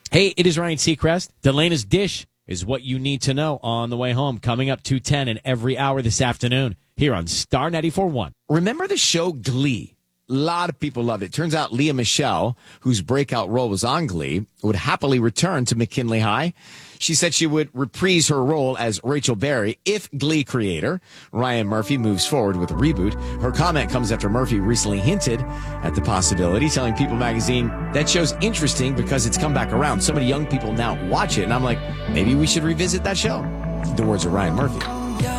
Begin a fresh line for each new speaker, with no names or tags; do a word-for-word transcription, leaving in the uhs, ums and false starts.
Hey, it is Ryan Seacrest. Delena's Dish is what you need to know on the way home. Coming up two ten and every hour this afternoon here on Star ninety-four point one.
Remember the show Glee? A lot of people loved it. Turns out Leah Michelle, whose breakout role was on Glee, would happily return to McKinley High. She said she would reprise her role as Rachel Berry if Glee creator Ryan Murphy moves forward with a reboot. Her comment comes after Murphy recently hinted at the possibility, telling People magazine that show's interesting because it's come back around. So many young people now watch it, and I'm like, maybe we should revisit that show. The words of Ryan Murphy.